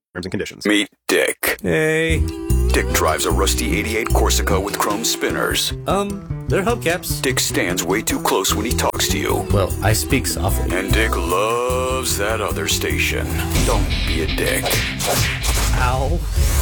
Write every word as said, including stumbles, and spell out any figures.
Terms and conditions. Meet Dick. Hey. Dick drives a rusty eighty-eight Corsica with chrome spinners. Um, they're hubcaps. Dick stands way too close when he talks to you. Well, I speak softly. And Dick loves that other station. Don't be a dick. Ow.